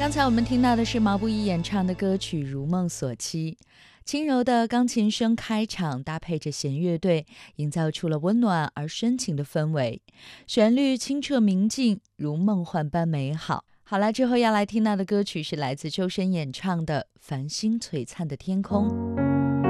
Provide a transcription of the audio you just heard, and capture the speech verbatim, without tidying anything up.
刚才我们听到的是毛不易演唱的歌曲《如梦所期》，轻柔的钢琴声开场，搭配着弦乐队，营造出了温暖而深情的氛围。旋律清澈明净，如梦幻般美好。好了，之后要来听到的歌曲是来自周深演唱的《繁星璀璨的天空》。